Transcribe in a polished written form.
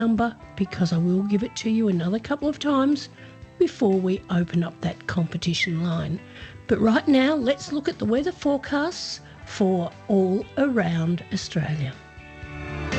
number because I will give it to you another couple of times before we open up that competition line. But right now, let's look at the weather forecasts for all around Australia.